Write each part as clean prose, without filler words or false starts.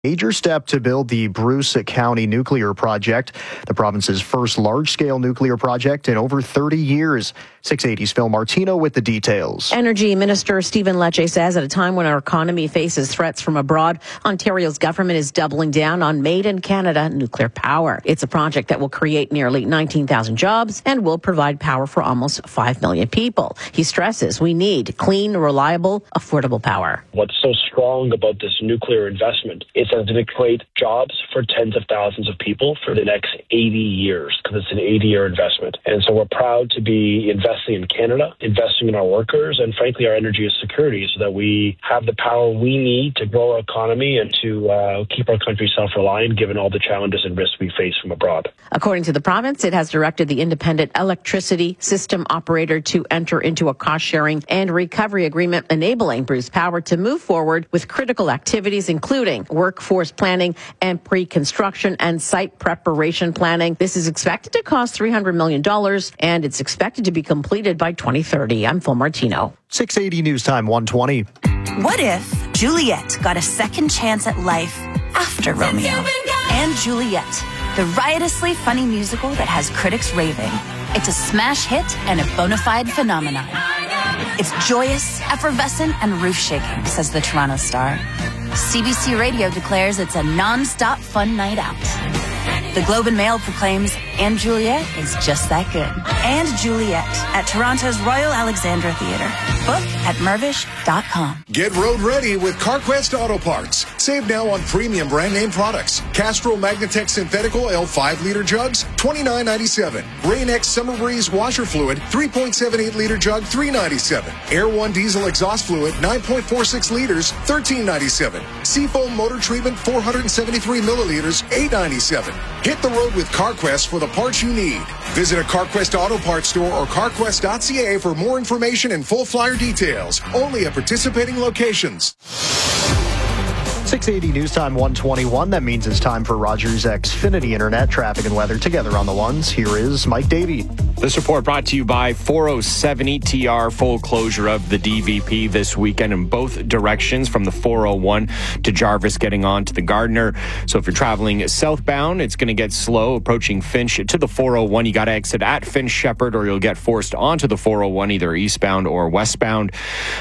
Major step to build the Bruce County nuclear project, the province's first large-scale nuclear project in over 30 years. 680's Phil Martino with the details. Energy Minister Stephen Lecce says at a time when our economy faces threats from abroad, Ontario's government is doubling down on made-in-Canada nuclear power. It's a project that will create nearly 19,000 jobs and will provide power for almost 5 million people. He stresses we need clean, reliable, affordable power. What's so strong about this nuclear investment is that it's going to create jobs for tens of thousands of people for the next 80 years, because it's an 80-year investment. And so we're proud to be investing in Canada, investing in our workers, and frankly our energy security, so that we have the power we need to grow our economy and to keep our country self-reliant given all the challenges and risks we face from abroad. According to the province, it has directed the independent electricity system operator to enter into a cost-sharing and recovery agreement enabling Bruce Power to move forward with critical activities, including workforce planning and pre-construction and site preparation planning. This is expected to cost $300 million, and it's expected to be completed by 2030. I'm Phil Martino. 680 News Time 120. What if Juliet got a second chance at life after Romeo? And Juliet, the riotously funny musical that has critics raving. It's a smash hit and a bona fide phenomenon. It's joyous, effervescent, and roof-shaking, says the Toronto Star. CBC Radio declares it's a non-stop fun night out. The Globe and Mail proclaims And Juliet is just that good. And Juliet at Toronto's Royal Alexandra Theatre. Book at mervish.com. Get road ready with CarQuest Auto Parts. Save now on premium brand name products. Castrol Magnatech Synthetic Oil 5-liter jugs, $29.97. Rain-X Summer Breeze washer fluid, 3.78-liter jug, $3.97. Air One diesel exhaust fluid, 9.46 liters, $13.97. Seafoam motor treatment, 473 milliliters, $8.97. Hit the road with CarQuest for the parts you need. Visit a CarQuest Auto Parts store or carquest.ca for more information and full flyer details. Only at participating locations. 680 News Time 121. That means it's time for Rogers Xfinity Internet traffic and weather together on the ones. Here is Mike Davey. This report brought to you by 407 ETR, full closure of the DVP this weekend in both directions from the 401 to Jarvis getting on to the Gardiner. So if you're traveling southbound, it's going to get slow approaching Finch to the 401. You got to exit at Finch Shepherd or you'll get forced onto the 401, either eastbound or westbound.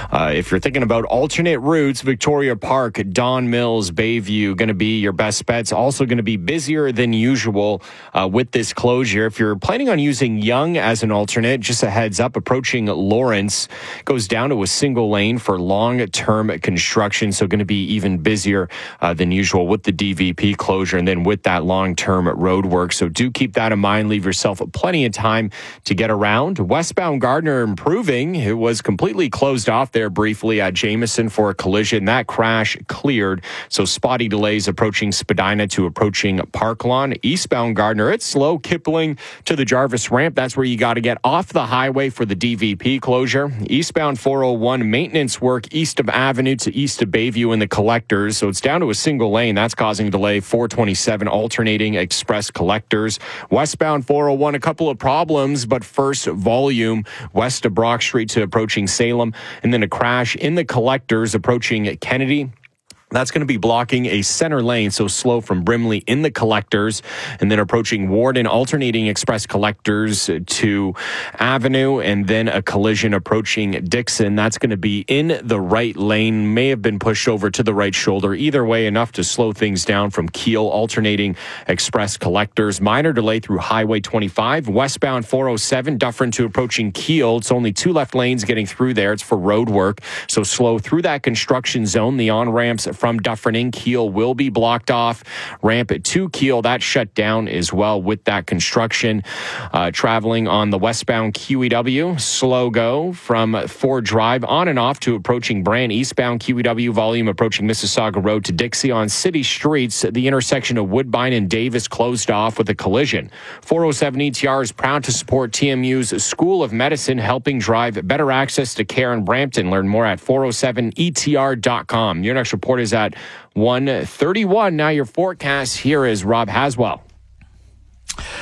If you're thinking about alternate routes, Victoria Park, Don Mills, Bayview, going to be your best bets. Also going to be busier than usual with this closure. If you're planning on using Yonge as an alternate, just a heads up, approaching Lawrence goes down to a single lane for long-term construction, so going to be even busier than usual with the DVP closure and then with that long-term road work. So do keep that in mind. Leave yourself plenty of time to get around. Westbound Gardiner improving. It was completely closed off there briefly at Jameson for a collision. That crash cleared, so spotty delays approaching Spadina to approaching Park Lawn. Eastbound Gardiner, it's slow. Kipling to the Jarvis ramp. That's where you got to get off the highway for the DVP closure. Eastbound 401, maintenance work east of Avenue to east of Bayview in the collectors. So it's down to a single lane. That's causing delay. 427 alternating express collectors. Westbound 401, a couple of problems, but first volume west of Brock Street to approaching Salem, and then a crash in the collectors approaching Kennedy. That's going to be blocking a center lane, so slow from Brimley in the collectors, and then approaching Warden, alternating express collectors to Avenue, and then a collision approaching Dixon. That's going to be in the right lane, may have been pushed over to the right shoulder. Either way, enough to slow things down from Keele, alternating express collectors. Minor delay through Highway 25. Westbound 407, Dufferin to approaching Keele. It's only two left lanes getting through there. It's for road work, so slow through that construction zone. The on-ramps from Dufferin in Keele will be blocked off. Ramp to Keele, that's shut down as well with that construction. Traveling on the westbound QEW, slow go from Ford Drive on and off to approaching Brand. Eastbound QEW volume approaching Mississauga Road to Dixie. On city streets, the intersection of Woodbine and Davis closed off with a collision. 407 ETR is proud to support TMU's School of Medicine, helping drive better access to care in Brampton. Learn more at 407etr.com. Your next report is at 1:31. Now your forecast. Here is Rob Haswell.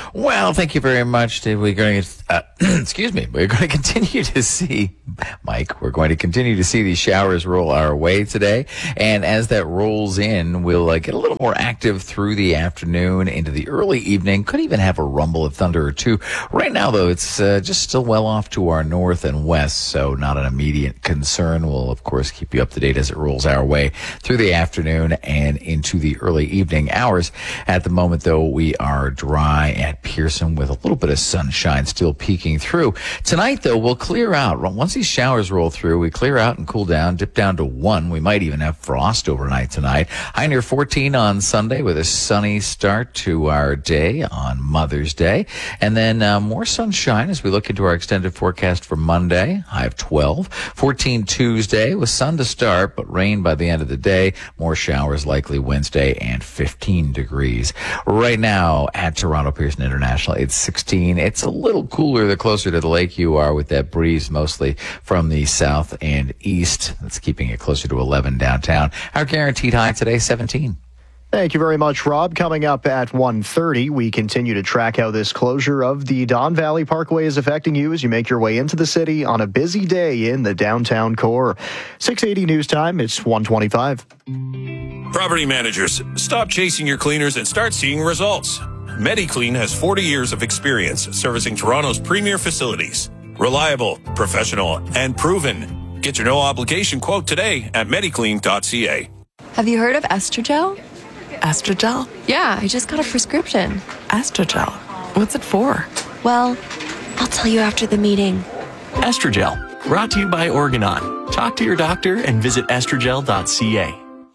Well, thank you very much. We're going to, excuse me, we're going to continue to see, Mike, we're going to continue to see these showers roll our way today. And as that rolls in, we'll get a little more active through the afternoon into the early evening. Could even have a rumble of thunder or two. Right now, though, it's just still well off to our north and west, so not an immediate concern. We'll, of course, keep you up to date as it rolls our way through the afternoon and into the early evening hours. At the moment, though, we are dry at Pearson with a little bit of sunshine still peeking through. Tonight, though, we'll clear out. Once these showers roll through, we clear out and cool down, dip down to 1. We might even have frost overnight tonight. High near 14 on Sunday with a sunny start to our day on Mother's Day. And then more sunshine as we look into our extended forecast for Monday. High of 12. 14 Tuesday with sun to start, but rain by the end of the day. More showers likely Wednesday and 15 degrees. Right now at Toronto Pearson International, it's 16. It's a little cooler the closer to the lake you are with that breeze mostly from the south and east. That's keeping it closer to 11 downtown. Our guaranteed high today, 17. Thank you very much, Rob. Coming up at 1:30, we continue to track how this closure of the Don Valley Parkway is affecting you as you make your way into the city on a busy day in the downtown core. 680 News Time, it's 1:25. Property managers, stop chasing your cleaners and start seeing results. MediClean has 40 years of experience servicing Toronto's premier facilities. Reliable, professional, and proven. Get your no-obligation quote today at mediclean.ca. Have you heard of Estrogel? Estrogel? Yeah, I just got a prescription. Estrogel? What's it for? Well, I'll tell you after the meeting. Estrogel, brought to you by Organon. Talk to your doctor and visit estrogel.ca.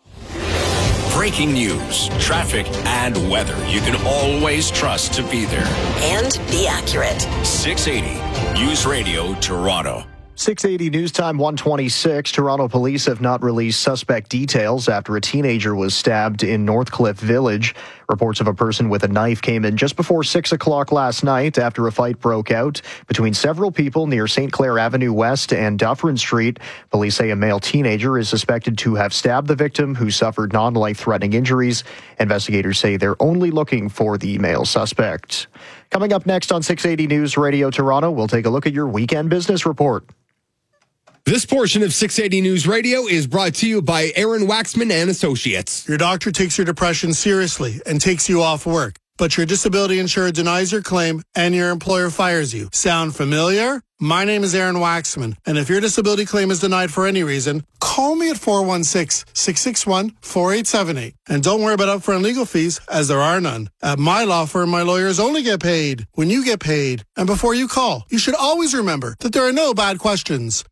Breaking news, traffic, and weather you can always trust to be there. And be accurate. 680 News Radio Toronto. 680 News Time, 1:26. Toronto police have not released suspect details after a teenager was stabbed in Northcliffe Village. Reports of a person with a knife came in just before 6 o'clock last night after a fight broke out between several people near St. Clair Avenue West and Dufferin Street. Police say a male teenager is suspected to have stabbed the victim, who suffered non-life-threatening injuries. Investigators say they're only looking for the male suspect. Coming up next on 680 News Radio Toronto, we'll take a look at your weekend business report. This portion of 680 News Radio is brought to you by Aaron Waxman and Associates. Your doctor takes your depression seriously and takes you off work, but your disability insurer denies your claim and your employer fires you. Sound familiar? My name is Aaron Waxman, and if your disability claim is denied for any reason, call me at 416-661-4878. And don't worry about upfront legal fees, as there are none. At my law firm, my lawyers only get paid when you get paid. And before you call, you should always remember that there are no bad questions.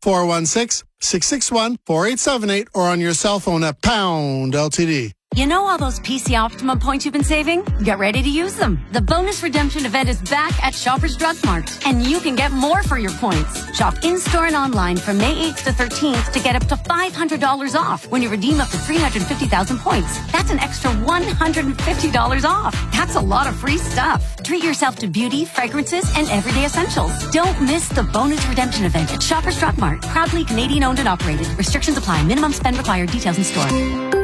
416-661-4878 or on your cell phone at Pound LTD. You know all those PC Optimum points you've been saving? Get ready to use them. The bonus redemption event is back at Shoppers Drug Mart, and you can get more for your points. Shop in-store and online from May 8th to 13th to get up to $500 off when you redeem up to 350,000 points. That's an extra $150 off. That's a lot of free stuff. Treat yourself to beauty, fragrances, and everyday essentials. Don't miss the bonus redemption event at Shoppers Drug Mart. Proudly Canadian owned and operated. Restrictions apply. Minimum spend required. Details in store.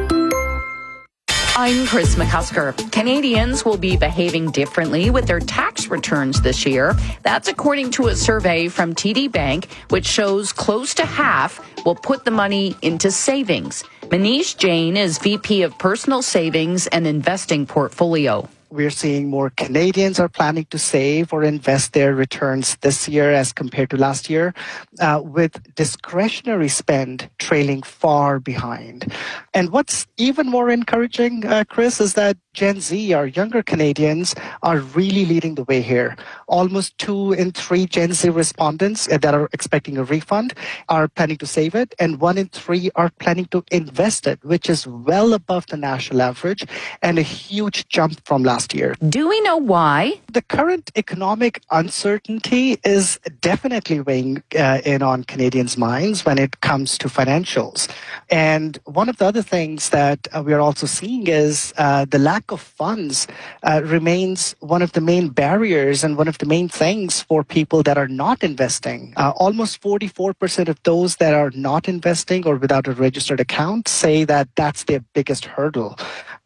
I'm Chris McCusker. Canadians will be behaving differently with their tax returns this year. That's according to a survey from TD Bank, which shows close to half will put the money into savings. Manish Jain is VP of Personal Savings and Investing Portfolio. We're seeing more Canadians are planning to save or invest their returns this year as compared to last year, with discretionary spend trailing far behind. And what's even more encouraging, Chris, is that Gen Z, our younger Canadians, are really leading the way here. Almost 2 in 3 Gen Z respondents that are expecting a refund are planning to save it, and 1 in 3 are planning to invest it, which is well above the national average and a huge jump from last year. Do we know why? The current economic uncertainty is definitely weighing in on Canadians' minds when it comes to financials. And one of the other things that we are also seeing is the lack of funds remains one of the main barriers and one of the main things for people that are not investing. Almost 44% of those that are not investing or without a registered account say that that's their biggest hurdle.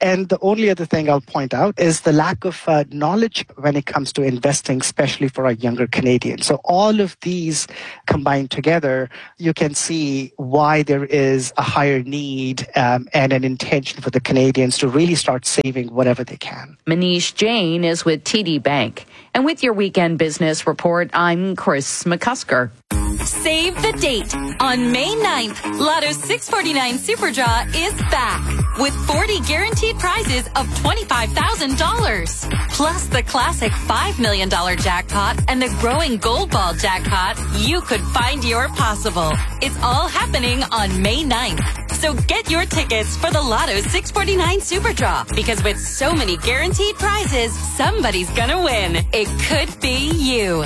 And the only other thing I'll point out is the lack of knowledge when it comes to investing, especially for our younger Canadians. So all of these combined together, you can see why there is a higher need and an intention for the Canadians to really start saving whatever they can. Manish Jain is with TD Bank. And with your weekend business report, I'm Chris McCusker. Save the date. On May 9th, Lotto 649 Super Draw is back with 40 guaranteed prizes of $25,000. Plus the classic $5 million jackpot and the growing Gold Ball jackpot. You could find your possible. It's all happening on May 9th. So get your tickets for the Lotto 649 Super Draw, because with so many guaranteed prizes, somebody's gonna win. It could be you.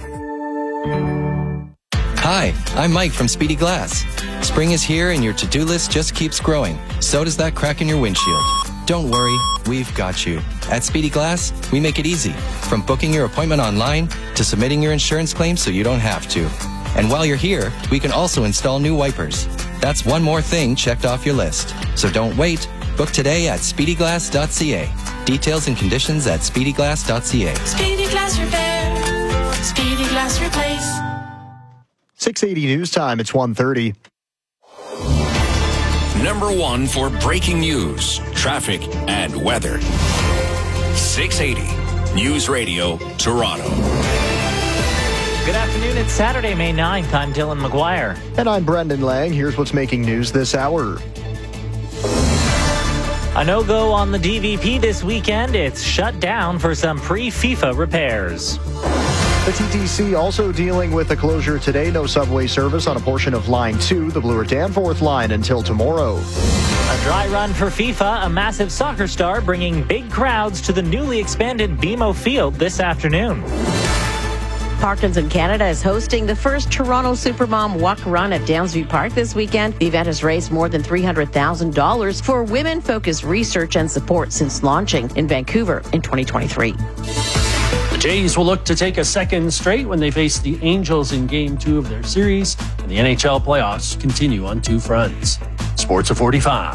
Hi, I'm Mike from Speedy Glass. Spring is here and your to-do list just keeps growing. So does that crack in your windshield. Don't worry, we've got you. At Speedy Glass, we make it easy. From booking your appointment online to submitting your insurance claim so you don't have to. And while you're here, we can also install new wipers. That's one more thing checked off your list. So don't wait. Book today at speedyglass.ca. Details and conditions at speedyglass.ca. Speedy Glass Repair. Speedy Glass Replace. 680 News Time, it's 1:30. Number one for breaking news, traffic, and weather. 680 News Radio, Toronto. Good afternoon. It's Saturday, May 9th. I'm Dylan McGuire. And I'm Brendan Lang. Here's what's making news this hour. A no-go on the DVP this weekend. It's shut down for some pre-FIFA repairs. The TTC also dealing with a closure today. No subway service on a portion of Line 2, the Bloor-Danforth line, until tomorrow. A dry run for FIFA, a massive soccer star bringing big crowds to the newly expanded BMO Field this afternoon. Parkinson Canada is hosting the first Toronto Supermom Walk Run at Downsview Park this weekend. The event has raised more than $300,000 for women-focused research and support since launching in Vancouver in 2023. The Jays will look to take a second straight when they face the Angels in Game 2 of their series, and the NHL playoffs continue on two fronts. Sports at 45.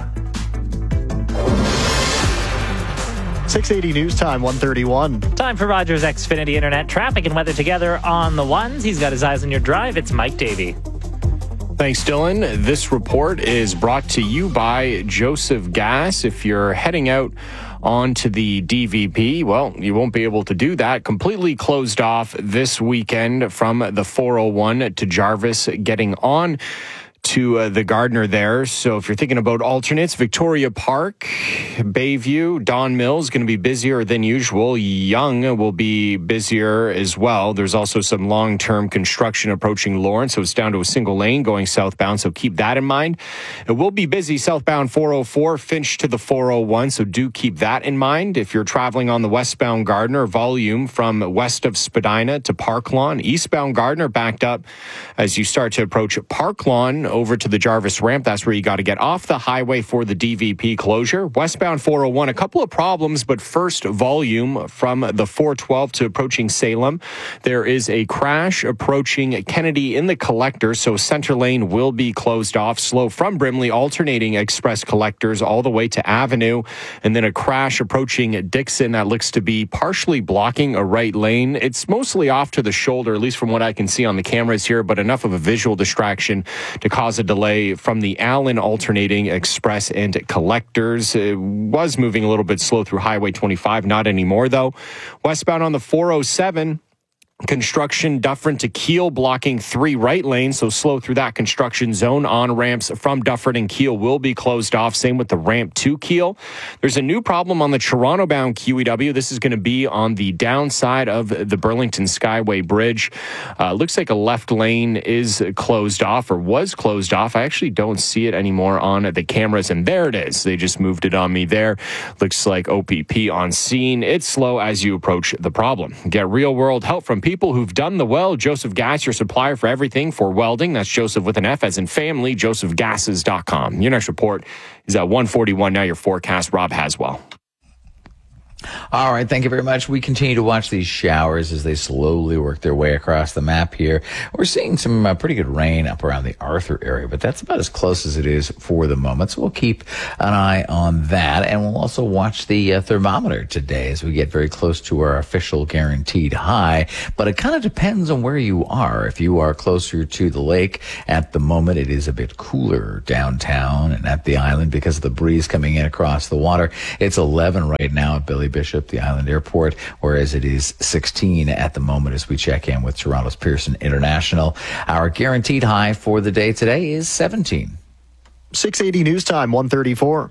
680 News Time, 1:31. Time for Rogers Xfinity Internet traffic and weather together on the ones. He's got his eyes on your drive. It's Mike Davey. Thanks, Dylan. This report is brought to you by Joseph Gas. If you're heading out onto the DVP, well, you won't be able to do that. Completely closed off this weekend from the 401 to Jarvis, getting on to the Gardiner there. So if you're thinking about alternates, Victoria Park, Bayview, Don Mills going to be busier than usual. Yonge will be busier as well. There's also some long-term construction approaching Lawrence, so it's down to a single lane going southbound, so keep that in mind. It will be busy southbound 404, Finch to the 401, so do keep that in mind. If you're traveling on the westbound Gardiner, volume from west of Spadina to Park Lawn. Eastbound Gardiner backed up as you start to approach Park Lawn over to the Jarvis ramp. That's where you got to get off the highway for the DVP closure. Westbound 401, a couple of problems, but first volume from the 412 to approaching Salem. There is a crash approaching Kennedy in the collector, so center lane will be closed off. Slow from Brimley, alternating express collectors all the way to Avenue, and then a crash approaching Dixon that looks to be partially blocking a right lane. It's mostly off to the shoulder, at least from what I can see on the cameras here, but enough of a visual distraction to cause a delay from the Allen alternating express and collectors. It was moving a little bit slow through Highway 25, not anymore though. Westbound on the 407, construction Dufferin to Kiel blocking 3 right lanes, so slow through that construction zone. On ramps from Dufferin and Kiel will be closed off. Same with the ramp to Kiel. There's a new problem on the Toronto bound QEW. This is going to be on the downside of the Burlington Skyway Bridge. Looks like a left lane is closed off, or was closed off. I actually don't see it anymore on the cameras, and there it is. They just moved it on me there. Looks like OPP on scene. It's slow as you approach the problem. Get real world help from people who've done the well. Joseph Gas, your supplier for everything for welding. That's Joseph with an F as in family, josephgases.com. Your next report is at 1:41. Now your forecast, Rob Haswell. All right, thank you very much. We continue to watch these showers as they slowly work their way across the map here. We're seeing some pretty good rain up around the Arthur area, but that's about as close as it is for the moment. So we'll keep an eye on that, and we'll also watch the thermometer today as we get very close to our official guaranteed high. But it kind of depends on where you are. If you are closer to the lake, at the moment it is a bit cooler downtown and at the island because of the breeze coming in across the water. It's 11 right now at Billy Bishop, the island airport, whereas it is 16 at the moment as we check in with Toronto's Pearson International. Our guaranteed high for the day today is 17. 680 News Time, 1:34.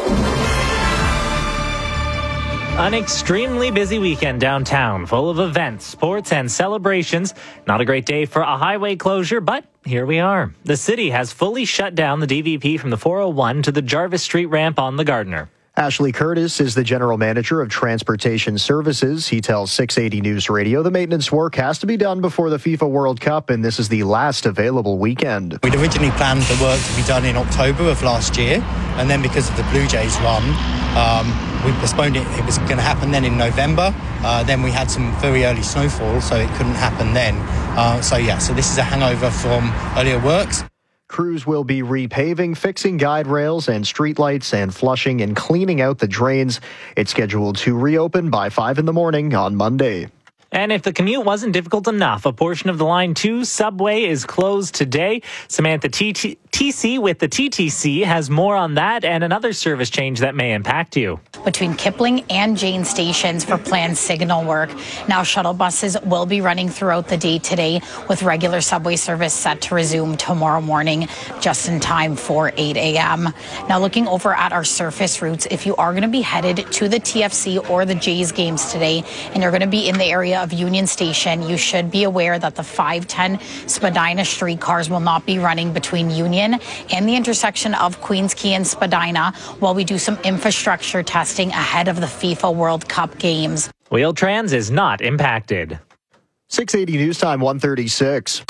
An extremely busy weekend downtown, full of events, sports, and celebrations. Not a great day for a highway closure, but here we are. The city has fully shut down the DVP from the 401 to the Jarvis Street ramp on the Gardiner. Ashley Curtis is the general manager of Transportation Services. He tells 680 News Radio the maintenance work has to be done before the FIFA World Cup, and this is the last available weekend. We'd originally planned the work to be done in October of last year, and then because of the Blue Jays run, we postponed it. It was going to happen then in November. Then we had some very early snowfall, so it couldn't happen then. So this is a hangover from earlier works. Crews will be repaving, fixing guide rails and streetlights, and flushing and cleaning out the drains. It's scheduled to reopen by 5 in the morning on Monday. And if the commute wasn't difficult enough, a portion of the Line 2 subway is closed today. Samantha TC with the TTC has more on that and another service change that may impact you. Between Kipling and Jane stations for planned signal work. Now shuttle buses will be running throughout the day today, with regular subway service set to resume tomorrow morning just in time for 8 a.m. Now looking over at our surface routes, if you are going to be headed to the TFC or the Jays games today and you're going to be in the area of Union Station, you should be aware that the 510 Spadina streetcars will not be running between Union and the intersection of Queens Quay and Spadina while we do some infrastructure testing ahead of the FIFA World Cup games. Wheel-Trans is not impacted. 680 News Time, 1:36.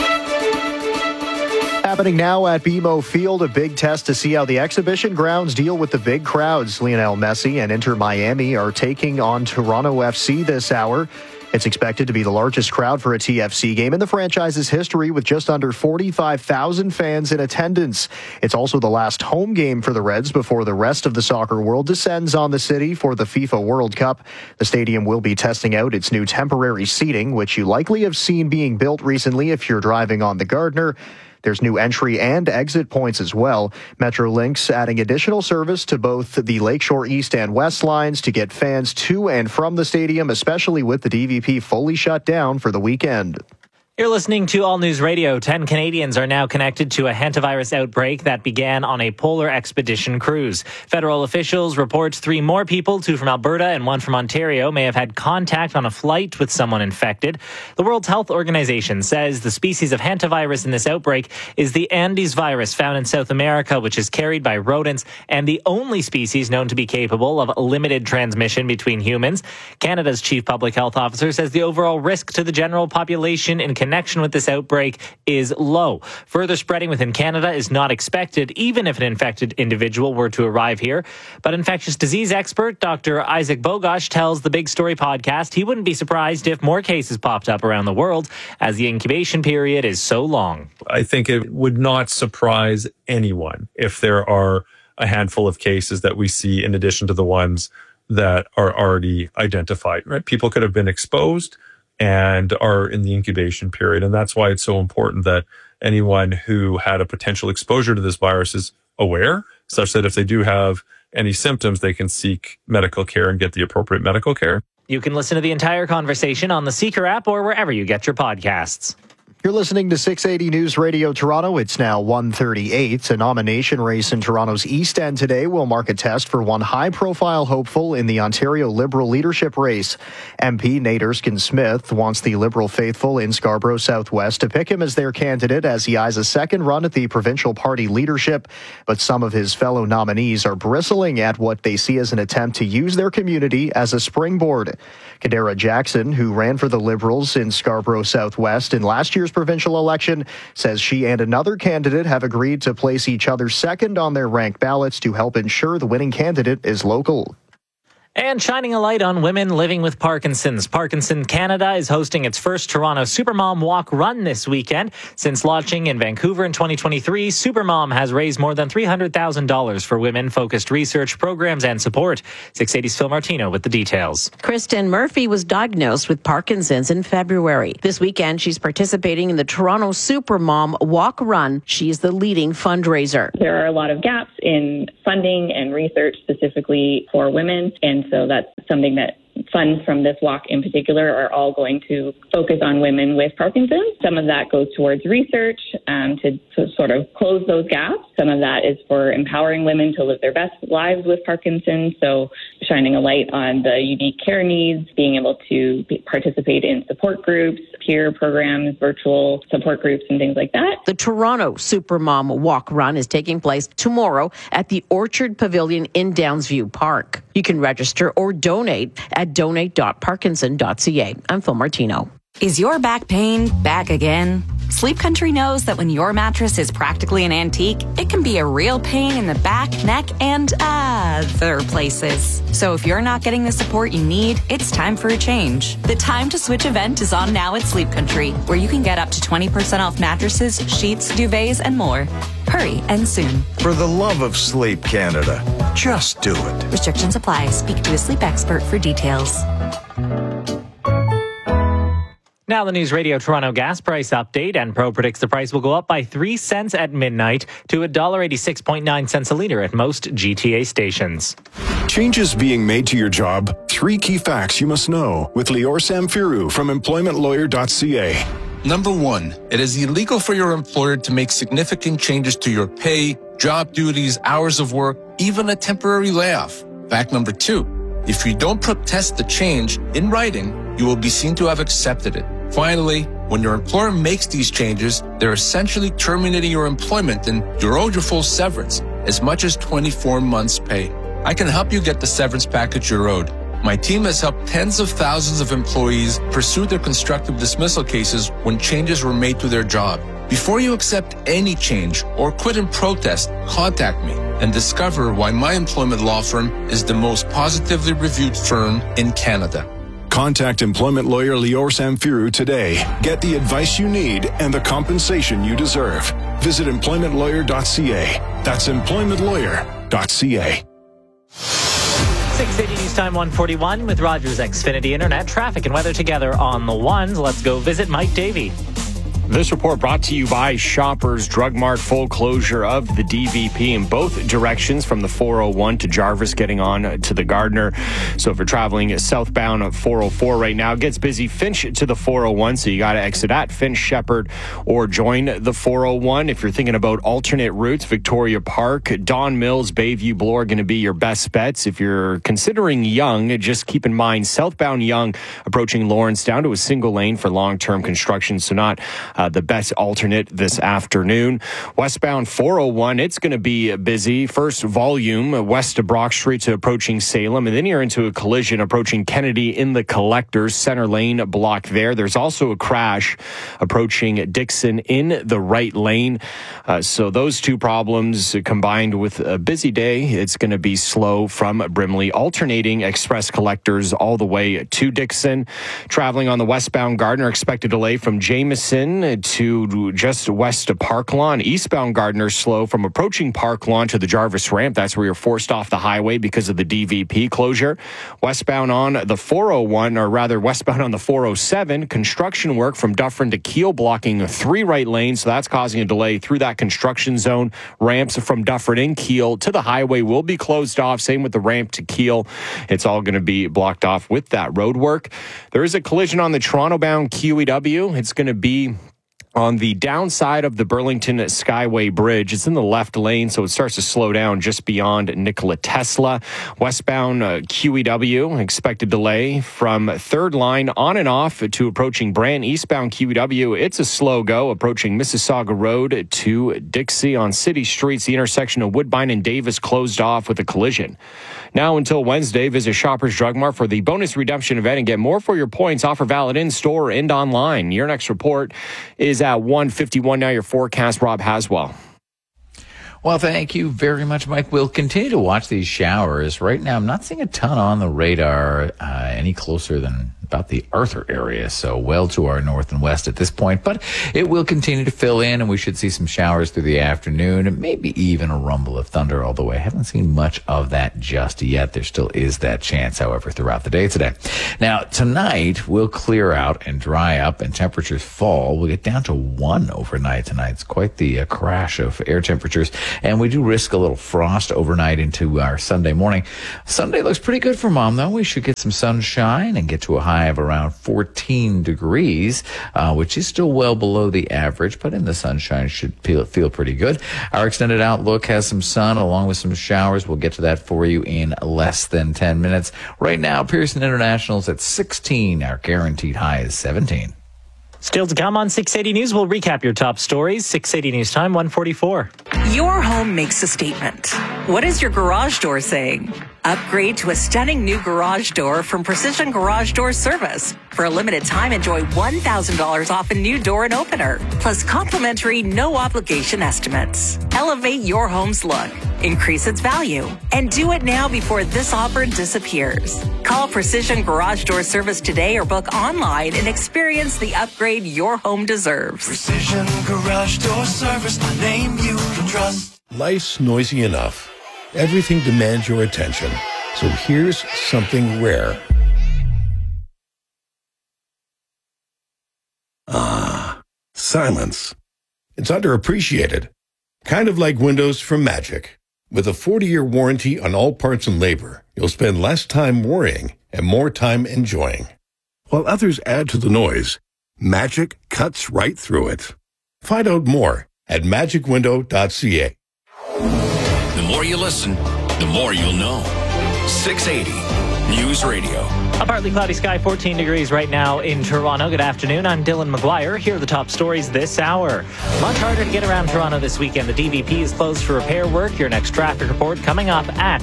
Happening now at BMO Field, a big test to see how the exhibition grounds deal with the big crowds. Lionel Messi and Inter Miami are taking on Toronto FC this hour. It's expected to be the largest crowd for a TFC game in the franchise's history, with just under 45,000 fans in attendance. It's also the last home game for the Reds before the rest of the soccer world descends on the city for the FIFA World Cup. The stadium will be testing out its new temporary seating, which you likely have seen being built recently if you're driving on the Gardiner. There's new entry and exit points as well. Metrolinx adding additional service to both the Lakeshore East and West lines to get fans to and from the stadium, especially with the DVP fully shut down for the weekend. You're listening to All News Radio. 10 Canadians are now connected to a hantavirus outbreak that began on a polar expedition cruise. Federal officials report 3 more people, 2 from Alberta and 1 from Ontario, may have had contact on a flight with someone infected. The World Health Organization says the species of hantavirus in this outbreak is the Andes virus found in South America, which is carried by rodents and the only species known to be capable of limited transmission between humans. Canada's chief public health officer says the overall risk to the general population in connection with this outbreak is low. Further spreading within Canada is not expected, even if an infected individual were to arrive here. But infectious disease expert Dr. Isaac Bogosh tells the Big Story podcast he wouldn't be surprised if more cases popped up around the world, as the incubation period is so long. I think it would not surprise anyone if there are a handful of cases that we see in addition to the ones that are already identified, right? People could have been exposed and are in the incubation period. And that's why it's so important that anyone who had a potential exposure to this virus is aware, such that if they do have any symptoms, they can seek medical care and get the appropriate medical care. You can listen to the entire conversation on the Seeker app or wherever you get your podcasts. You're listening to 680 News Radio Toronto. It's now 1:38. A nomination race in Toronto's East End today will mark a test for one high-profile hopeful in the Ontario Liberal leadership race. MP Nate Erskine-Smith wants the Liberal faithful in Scarborough Southwest to pick him as their candidate as he eyes a second run at the provincial party leadership. But some of his fellow nominees are bristling at what they see as an attempt to use their community as a springboard. Kadara Jackson, who ran for the Liberals in Scarborough Southwest in last year's provincial election, says she and another candidate have agreed to place each other second on their ranked ballots to help ensure the winning candidate is local. And shining a light on women living with Parkinson's. Parkinson Canada is hosting its first Toronto Supermom Walk Run this weekend. Since launching in Vancouver in 2023, Supermom has raised more than $300,000 for women-focused research programs and support. 680's Phil Martino with the details. Kristen Murphy was diagnosed with Parkinson's in February. This weekend, she's participating in the Toronto Supermom Walk Run. She is the leading fundraiser. There are a lot of gaps in funding and research specifically for women, and so that's something that funds from this walk in particular are all going to focus on women with Parkinson's. Some of that goes towards research to sort of close those gaps. Some of that is for empowering women to live their best lives with Parkinson's, so shining a light on the unique care needs, being able to participate in support groups, peer programs, virtual support groups, and things like that. The Toronto Supermom Walk Run is taking place tomorrow at the Orchard Pavilion in Downsview Park. You can register or donate at donate.parkinson.ca. I'm Phil Martino. Is your back pain back again? Sleep Country knows that when your mattress is practically an antique, it can be a real pain in the back, neck, and other places. So if you're not getting the support you need, it's time for a change. The Time to Switch event is on now at Sleep Country, where you can get up to 20% off mattresses, sheets, duvets, and more. Hurry and soon. For the love of Sleep Canada, just do it. Restrictions apply. Speak to a sleep expert for details. Now the News Radio Toronto gas price update. Enpro predicts the price will go up by 3 cents at midnight to $1.86.9 a litre at most GTA stations. Changes being made to your job? 3 key facts you must know with Lior Samfiru from employmentlawyer.ca. Number 1, it is illegal for your employer to make significant changes to your pay, job duties, hours of work, even a temporary layoff. Fact number 2, if you don't protest the change in writing, you will be seen to have accepted it. Finally, when your employer makes these changes, they're essentially terminating your employment and you're owed your full severance, as much as 24 months' pay. I can help you get the severance package you're owed. My team has helped tens of thousands of employees pursue their constructive dismissal cases when changes were made to their job. Before you accept any change or quit in protest, contact me and discover why my employment law firm is the most positively reviewed firm in Canada. Contact employment lawyer Lior Samfiru today. Get the advice you need and the compensation you deserve. Visit employmentlawyer.ca. That's employmentlawyer.ca. 680 News Time 141 with Rogers Xfinity Internet. Traffic and weather together on the ones. Let's go visit Mike Davey. This report brought to you by Shoppers Drug Mart. Full closure of the DVP in both directions from the 401 to Jarvis getting on to the Gardiner. So if you're traveling southbound at 404 right now, it gets busy Finch to the 401. So you got to exit at Finch, Shepherd, or join the 401. If you're thinking about alternate routes, Victoria Park, Don Mills, Bayview, Bloor are going to be your best bets. If you're considering Yonge, just keep in mind southbound Yonge approaching Lawrence down to a single lane for long-term construction. So not the best alternate this afternoon. Westbound 401, it's going to be busy. First volume west of Brock Street to approaching Salem, and then you're into a collision approaching Kennedy in the Collectors center lane block there. There's also a crash approaching Dixon in the right lane. So those two problems combined with a busy day, it's going to be slow from Brimley, alternating express Collectors all the way to Dixon. Traveling on the westbound Gardiner, expected delay from Jameson to just west of Park Lawn. Eastbound Gardiner slow from approaching Park Lawn to the Jarvis ramp. That's where you're forced off the highway because of the DVP closure. Westbound on the 401, or rather westbound on the 407, construction work from Dufferin to Keele blocking 3 right lanes. So that's causing a delay through that construction zone. Ramps from Dufferin and Keele to the highway will be closed off. Same with the ramp to Keele. It's all going to be blocked off with that road work. There is a collision on the Toronto-bound QEW. It's going to be on the downside of the Burlington Skyway Bridge. It's in the left lane, so it starts to slow down just beyond Nikola Tesla. Westbound QEW, expected delay from third line on and off to approaching Brant. Eastbound QEW, it's a slow go approaching Mississauga Road to Dixie. On city streets, the intersection of Woodbine and Davis closed off with a collision. Now until Wednesday, visit Shoppers Drug Mart for the bonus redemption event and get more for your points. Offer valid in-store and online. Your next report is at 1:51. Now your forecast, Rob Haswell. Well, thank you very much, Mike. We'll continue to watch these showers. Right now, I'm not seeing a ton on the radar any closer than about the Arthur area, so well to our north and west at this point. But it will continue to fill in, and we should see some showers through the afternoon, and maybe even a rumble of thunder all the way. I haven't seen much of that just yet. There still is that chance, however, throughout the day today. Now, tonight, we'll clear out and dry up, and temperatures fall. We'll get down to 1 overnight tonight. It's quite the crash of air temperatures, and we do risk a little frost overnight into our Sunday morning. Sunday looks pretty good for Mom, though. We should get some sunshine and get to a high of around 14 degrees, which is still well below the average, but in the sunshine should feel pretty good. Our extended outlook has some sun along with some showers. We'll get to that for you in less than 10 minutes. Right now, Pearson International's at 16. Our guaranteed high is 17. Still to come on 680 News, we'll recap your top stories. 680 News time, 1:44. Your home makes a statement. What is your garage door saying? Upgrade to a stunning new garage door from Precision Garage Door Service. For a limited time, enjoy $1,000 off a new door and opener, plus complimentary no-obligation estimates. Elevate your home's look, increase its value, and do it now before this offer disappears. Call Precision Garage Door Service today or book online and experience the upgrade your home deserves. Precision Garage Door Service, the name you can trust. Life's noisy enough. Everything demands your attention. So here's something rare. Silence. It's underappreciated. Kind of like windows from Magic. With a 40-year warranty on all parts and labor, you'll spend less time worrying and more time enjoying. While others add to the noise, Magic cuts right through it. Find out more at magicwindow.ca. The more you listen, the more you'll know. 680 News Radio. A partly cloudy sky, 14 degrees right now in Toronto. Good afternoon. I'm Dylan McGuire. Here are the top stories this hour. Much harder to get around Toronto this weekend. The DVP is closed for repair work. Your next traffic report coming up at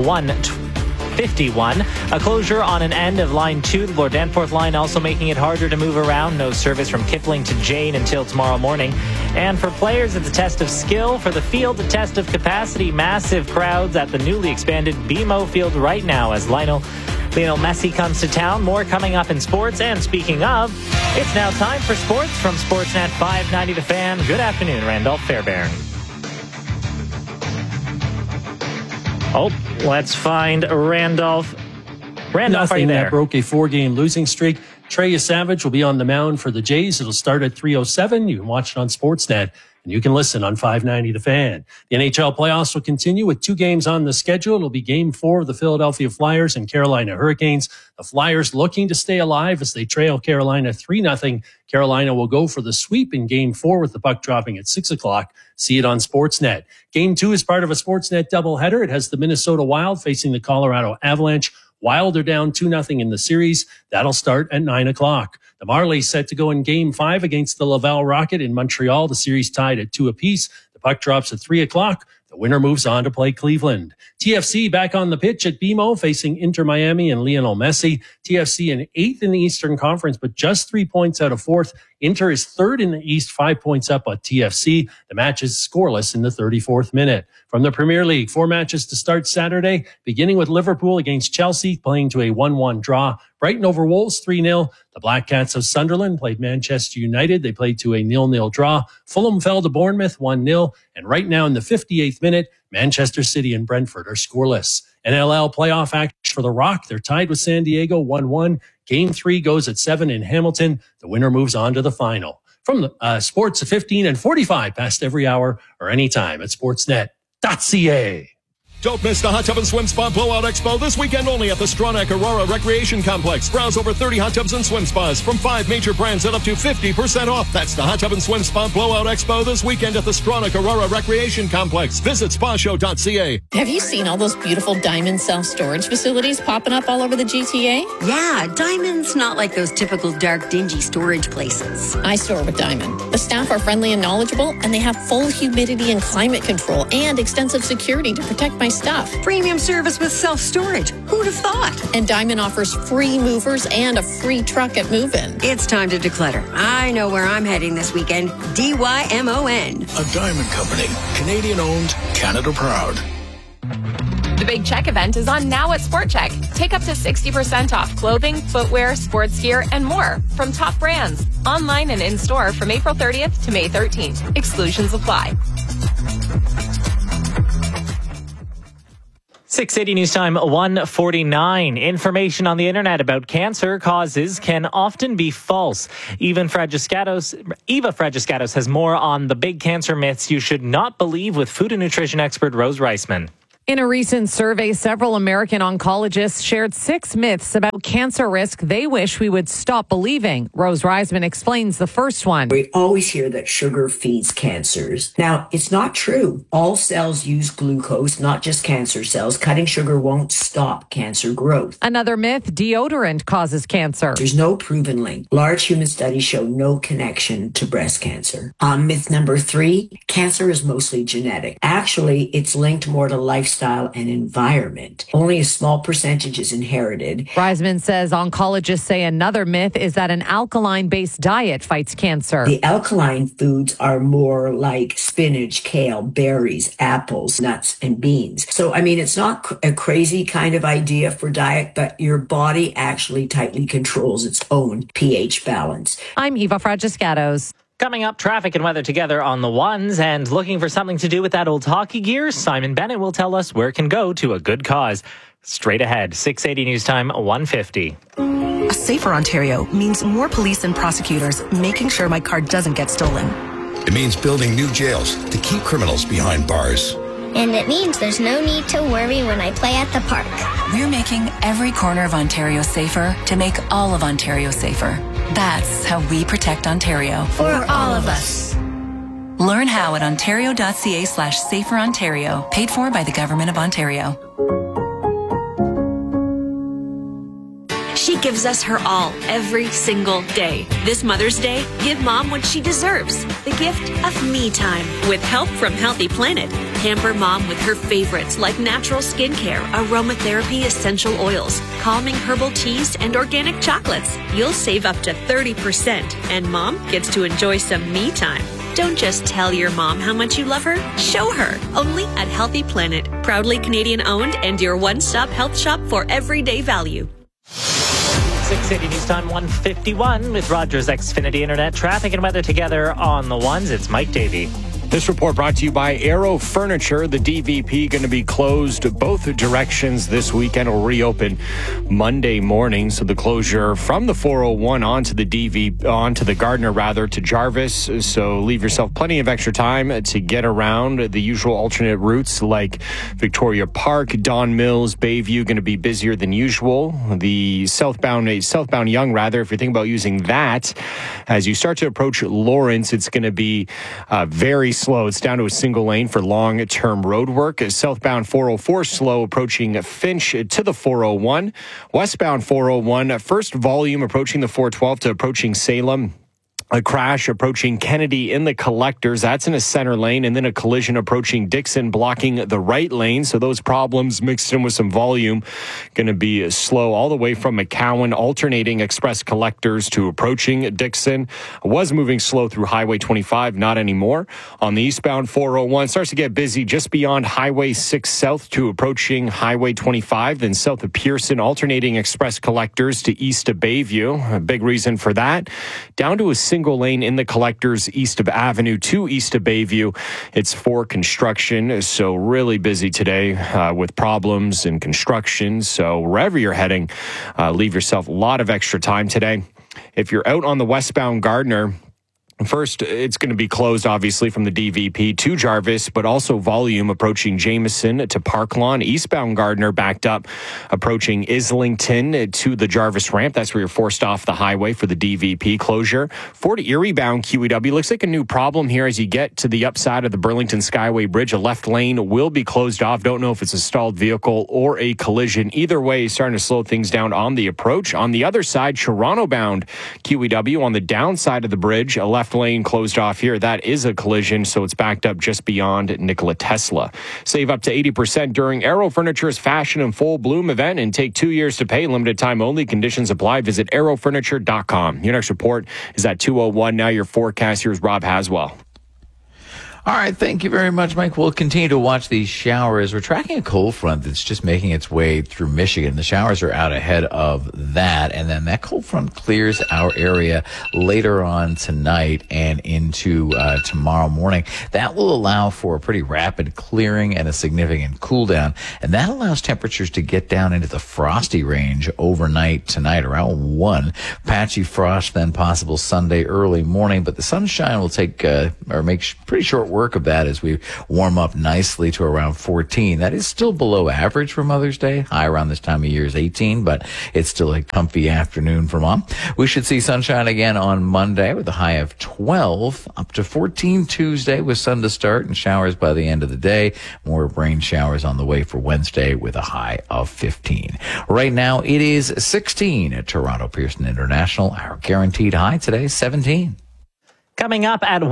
1:51. A closure on an end of Line 2, the Lord Danforth line, also making it harder to move around. No service from Kipling to Jane until tomorrow morning. And for players, it's a test of skill. For the field, a test of capacity. Massive crowds at the newly expanded BMO Field right now as Lionel Messi comes to town. More coming up in sports. And speaking of, it's now time for sports from Sportsnet 590 The Fan. Good afternoon, Randolph Fairbairn. Oh, let's find Randolph. Randolph, are you there? That broke a 4-game losing streak. Trey Savage will be on the mound for the Jays. It'll start at 3:07. You can watch it on Sportsnet, and you can listen on 590 The Fan. The NHL playoffs will continue with 2 games on the schedule. It'll be Game 4 of the Philadelphia Flyers and Carolina Hurricanes. The Flyers looking to stay alive as they trail Carolina 3-0. Carolina will go for the sweep in Game 4 with the puck dropping at 6 o'clock. See it on Sportsnet. Game 2 is part of a Sportsnet doubleheader. It has the Minnesota Wild facing the Colorado Avalanche. Wild are down 2-0 in the series. That'll start at 9 o'clock. The Marlies set to go in Game 5 against the Laval Rocket in Montreal. The series tied at 2 apiece. The puck drops at 3 o'clock. The winner moves on to play Cleveland. TFC back on the pitch at BMO facing Inter Miami and Lionel Messi. TFC in 8th in the Eastern Conference, but just 3 points out of 4th. Inter is 3rd in the East, 5 points up on TFC. The match is scoreless in the 34th minute. From the Premier League, 4 matches to start Saturday, beginning with Liverpool against Chelsea, playing to a 1-1 draw. Brighton over Wolves, 3-0. The Black Cats of Sunderland played Manchester United. They played to a 0-0 draw. Fulham fell to Bournemouth, 1-0. And right now in the 58th minute, Manchester City and Brentford are scoreless. NLL playoff action for the Rock. They're tied with San Diego, 1-1. Game 3 goes at 7 in Hamilton. The winner moves on to the final. From the sports at 15 and 45 past every hour or anytime at sportsnet.ca. Don't miss the Hot Tub and Swim Spa Blowout Expo this weekend only at the Stronach Aurora Recreation Complex. Browse over 30 hot tubs and swim spas from 5 major brands at up to 50% off. That's the Hot Tub and Swim Spa Blowout Expo this weekend at the Stronach Aurora Recreation Complex. Visit spashow.ca. Have you seen all those beautiful Diamond self-storage facilities popping up all over the GTA? Yeah, Diamond's not like those typical dark, dingy storage places. I store with Diamond. The staff are friendly and knowledgeable, and they have full humidity and climate control and extensive security to protect my stuff. Premium service with self-storage. Who'd have thought? And Diamond offers free movers and a free truck at move-in. It's time to declutter. I know where I'm heading this weekend. DYMON. A Diamond Company. Canadian owned, Canada proud. The Big Check event is on now at Sport Check. Take up to 60% off clothing, footwear, sports gear, and more from top brands. Online and in-store from April 30th to May 13th. Exclusions apply. 6:80 News Time 1:49. Information on the internet about cancer causes can often be false. Eva Fragiskatos has more on the big cancer myths you should not believe with food and nutrition expert Rose Reisman. In a recent survey, several American oncologists shared 6 myths about cancer risk they wish we would stop believing. Rose Reisman explains the first one. We always hear that sugar feeds cancers. Now, it's not true. All cells use glucose, not just cancer cells. Cutting sugar won't stop cancer growth. Another myth, deodorant causes cancer. There's no proven link. Large human studies show no connection to breast cancer. Myth number 3, cancer is mostly genetic. Actually, it's linked more to lifestyle and environment. Only a small percentage is inherited. Reisman says oncologists say another myth is that an alkaline-based diet fights cancer. The alkaline foods are more like spinach, kale, berries, apples, nuts, and beans. So, it's not a crazy kind of idea for diet, but your body actually tightly controls its own pH balance. I'm Eva Fragiskatos. Coming up, traffic and weather together on the ones, and looking for something to do with that old hockey gear, Simon Bennett will tell us where it can go to a good cause. Straight ahead, 6:80 News Time 1:50. A safer Ontario means more police and prosecutors making sure my car doesn't get stolen. It means building new jails to keep criminals behind bars. And it means there's no need to worry when I play at the park. We're making every corner of Ontario safer to make all of Ontario safer. That's how we protect Ontario. For all of us. Learn how at ontario.ca/saferontario. Paid for by the Government of Ontario. She gives us her all every single day. This Mother's Day, give Mom what she deserves. The gift of me time. With help from Healthy Planet. Pamper Mom with her favorites like natural skincare, aromatherapy essential oils, calming herbal teas, and organic chocolates. You'll save up to 30%. And Mom gets to enjoy some me time. Don't just tell your mom how much you love her. Show her. Only at Healthy Planet. Proudly Canadian owned and your one-stop health shop for everyday value. 6:80 News Time 1:51 with Rogers Xfinity Internet. Traffic and weather together on the ones. It's Mike Davey. This report brought to you by Aero Furniture. The DVP going to be closed both directions this weekend. Will reopen Monday morning. So the closure from the 401 onto the Gardiner to Jarvis. So leave yourself plenty of extra time to get around the usual alternate routes like Victoria Park, Don Mills, Bayview going to be busier than usual. The southbound Yonge if you're thinking about using that, as you start to approach Lawrence, it's going to be very slow. It's down to a single lane for long-term road work. Southbound 404 slow approaching Finch to the 401. Westbound 401, first volume approaching the 412 to approaching Salem. A crash approaching Kennedy in the collectors. That's in a center lane. And then a collision approaching Dixon blocking the right lane. So those problems mixed in with some volume going to be slow all the way from McCowan, alternating express collectors to approaching Dixon. Was moving slow through Highway 25, not anymore. On the eastbound 401, starts to get busy just beyond Highway 6 South to approaching Highway 25. Then south of Pearson, alternating express collectors to east of Bayview. A big reason for that. Down to a single lane in the collectors east of Avenue to east of Bayview. It's for construction, so really busy today with problems and construction. So wherever you're heading, leave yourself a lot of extra time today. If you're out on the westbound Gardiner, first, it's going to be closed, obviously, from the DVP to Jarvis, but also volume approaching Jameson to Parklawn. Eastbound Gardiner backed up, approaching Islington to the Jarvis ramp. That's where you're forced off the highway for the DVP closure. Fort Erie bound QEW. Looks like a new problem here as you get to the upside of the Burlington Skyway Bridge. A left lane will be closed off. Don't know if it's a stalled vehicle or a collision. Either way, starting to slow things down on the approach. On the other side, Toronto bound QEW on the downside of the bridge. A left left lane closed off here. That is a collision, so it's backed up just beyond Nikola Tesla. Save up to 80% during Aero Furniture's Fashion and Full Bloom event and take 2 years to pay. Limited time only. Conditions apply. Visit aerofurniture.com. Your next report is at 2:01. Now your forecast. Here's Rob Haswell. All right, thank you very much, Mike. We'll continue to watch these showers. We're tracking a cold front that's just making its way through Michigan. The showers are out ahead of that, and then that cold front clears our area later on tonight and into tomorrow morning. That will allow for a pretty rapid clearing and a significant cool down, and that allows temperatures to get down into the frosty range overnight tonight around 1. Patchy frost then possible Sunday early morning, but the sunshine will take or make pretty short work of that as we warm up nicely to around 14. That is still below average for Mother's Day. High around this time of year is 18, but it's still a comfy afternoon for Mom. We should see sunshine again on Monday with a high of 12, up to 14 Tuesday with sun to start and showers by the end of the day. More rain showers on the way for Wednesday with a high of 15. Right now it is 16 at Toronto Pearson International. Our guaranteed high today, 17. Coming up at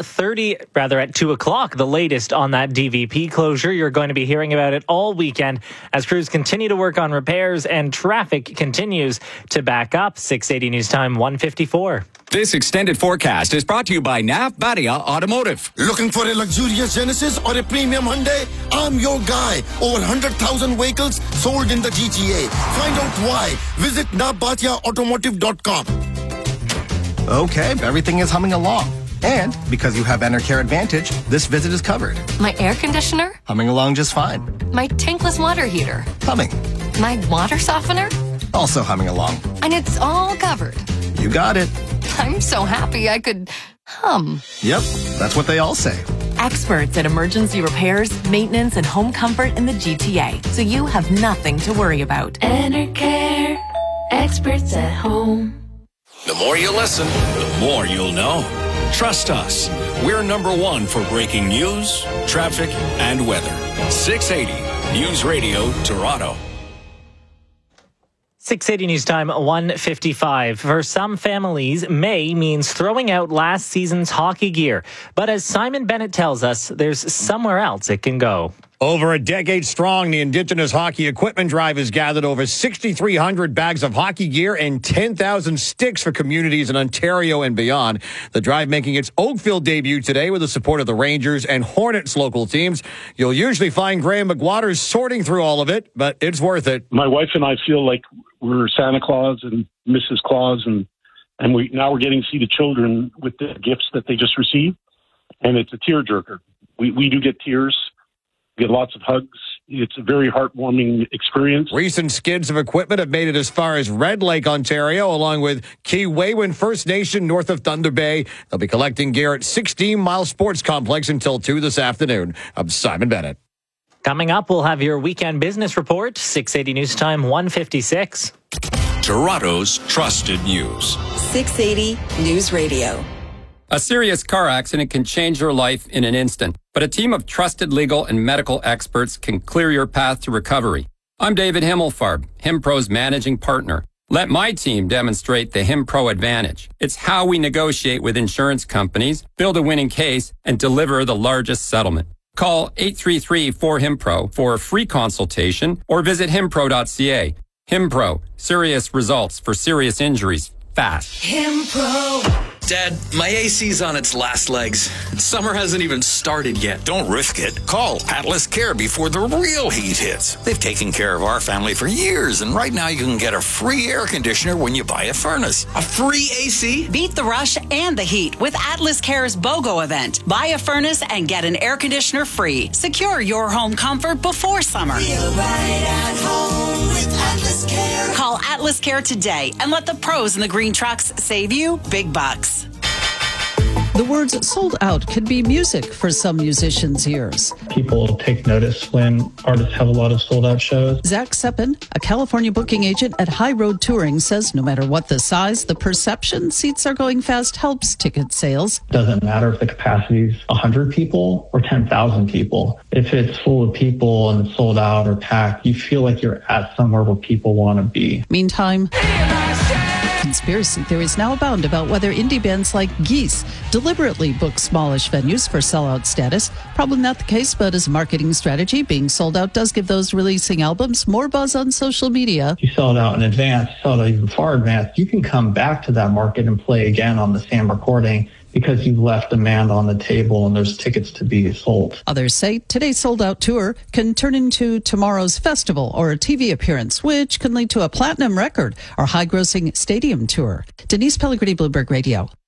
2 o'clock, the latest on that DVP closure. You're going to be hearing about it all weekend as crews continue to work on repairs and traffic continues to back up. 680 News Time 1:54. This extended forecast is brought to you by Nav Badia Automotive. Looking for a luxurious Genesis or a premium Hyundai? I'm your guy. Over 100,000 vehicles sold in the GTA. Find out why. Visit navbatiaautomotive.com. Okay, everything is humming along. And because you have Enercare Advantage, this visit is covered. My air conditioner? Humming along just fine. My tankless water heater? Humming. My water softener? Also humming along. And it's all covered. You got it. I'm so happy I could hum. Yep, that's what they all say. Experts at emergency repairs, maintenance, and home comfort in the GTA, so you have nothing to worry about. Enercare, experts at home. The more you listen, the more you'll know. Trust us. We're number one for breaking news, traffic, and weather. 680 News Radio, Toronto. 680 News Time 1:55. For some families, May means throwing out last season's hockey gear. But as Simon Bennett tells us, there's somewhere else it can go. Over a decade strong, the Indigenous Hockey Equipment Drive has gathered over 6,300 bags of hockey gear and 10,000 sticks for communities in Ontario and beyond. The drive making its Oakville debut today with the support of the Rangers and Hornets local teams. You'll usually find Graham McWaters sorting through all of it, but it's worth it. My wife and I feel like we're Santa Claus and Mrs. Claus, and we're getting to see the children with the gifts that they just received, and it's a tearjerker. We do get tears. Get lots of hugs. It's a very heartwarming experience. Recent skids of equipment have made it as far as Red Lake, Ontario, along with Keewaywin First Nation north of Thunder Bay. They'll be collecting gear at 16 Mile Sports Complex until 2 this afternoon. I'm Simon Bennett. Coming up, we'll have your weekend business report. 680 News Time 1:56. Toronto's trusted news. 680 News Radio. A serious car accident can change your life in an instant, but a team of trusted legal and medical experts can clear your path to recovery. I'm David Himmelfarb, HimPro's managing partner. Let my team demonstrate the HimPro advantage. It's how we negotiate with insurance companies, build a winning case, and deliver the largest settlement. Call 833-4HIMPRO for a free consultation or visit himpro.ca. HimPro, serious results for serious injuries, fast. HimPro. Dad, my AC's on its last legs. Summer hasn't even started yet. Don't risk it. Call Atlas Care before the real heat hits. They've taken care of our family for years, and right now you can get a free air conditioner when you buy a furnace. A free AC? Beat the rush and the heat with Atlas Care's BOGO event. Buy a furnace and get an air conditioner free. Secure your home comfort before summer. Feel right at home with Atlas Care. Call Atlas Care today and let the pros in the green trucks save you big bucks. The words sold out could be music for some musicians' ears. People take notice when artists have a lot of sold out shows. Zach Seppin, a California booking agent at High Road Touring, says no matter what the size, the perception seats are going fast helps ticket sales. Doesn't matter if the capacity is 100 people or 10,000 people. If it's full of people and it's sold out or packed, you feel like you're at somewhere where people want to be. Meantime, Conspiracy theories now abound about whether indie bands like Geese deliberately book smallish venues for sellout status. Probably not the case, but as a marketing strategy, being sold out does give those releasing albums more buzz on social media. You sell it out in advance, sell it out even far advance, you can come back to that market and play again on the same recording because you've left demand on the table and there's tickets to be sold. Others say today's sold-out tour can turn into tomorrow's festival or a TV appearance, which can lead to a platinum record or high-grossing stadium tour. Denise Pellegrini, Bloomberg Radio.